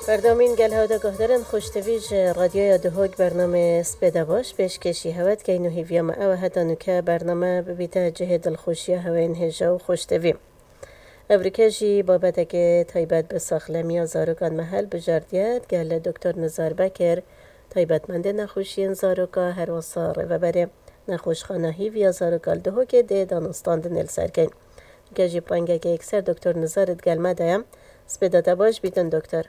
بردامین گل هادا گهدارن خوشتویج رادیوی دهوگ برنامه سپیده باش پیش کشی هوت که اینو هیویا ما او هدانو که برنامه ببیده جه دلخوشی هوین هجا و خوشتوی افریکاجی بابت که تایبت به ساخلمی زاروکان محل بجاردیت گل دکتر نزار بکر تایبت منده نخوشین زاروکا هر وصار و بره نخوشخانه هیویا زاروکال دهوگ ده دانستان دنل سرگین گجی پانگه که اکسر دکتر نزارت گل مدایم سپیده باش بیتن دکتر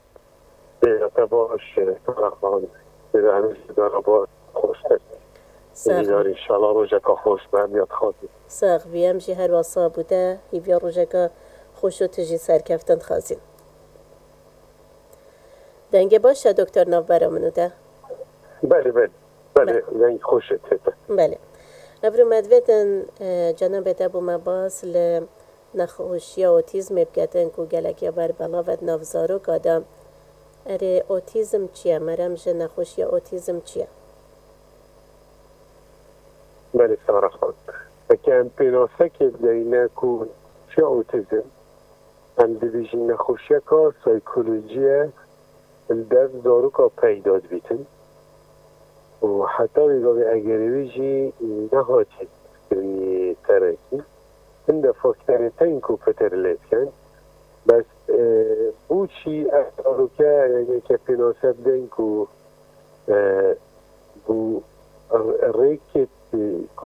باش فرخان به همیشه داره با خوش دار انشالله روژکا خوش برمیاد خواهدیم ساق ویم جی هر واسا بوده هیویا روژکا خوشو تجی سرکفتن خوازین دنگه باشه دکتر ناو برامونو ده بله یعنی خوشه تیتا بله ابرو مدویدن جناب تابو مباس لنخوشی اوتیزم بگتن که گلک بر بلاوت نافزارو کادم اره اوتیزم چیه؟ مرم جه نخوشی اوتیزم چیه؟ بله سارا خان اکن پیناسه که دینه که چه اوتیزم هم دیویژی نخوشی که سایکولوژی در زارو که پیداد بیتن و حتی بگاوی اگریویجی نهاتی کنی ترکی هنده فاکتریتین که پتر کن بس بوچی اصارو که یعنی که پیناسه بدین که بو ریکت